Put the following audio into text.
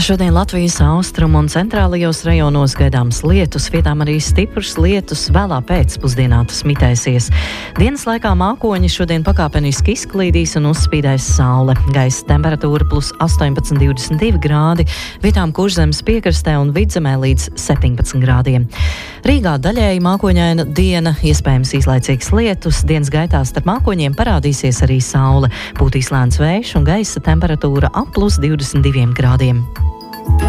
Šodien Latvijas austrumu un centrālajos rajonos gaidāms lietus, vietām arī stiprs lietus, vēlā pēcpusdienā tas mitēsies. Dienas laikā mākoņi šodien pakāpeniski izklīdīs un uzspīdēs saule. Gaisa temperatūra plus 18–22 grādi, vietām Kurzemes piekrastē un Vidzemē līdz 17 grādiem. Rīgā daļēji mākoņaina diena, iespējams īslaicīgs lietus, dienas gaitā starp mākoņiem parādīsies arī saule, pūtīs lēns vējš un gaisa temperatūra ap plus 22 grādiem.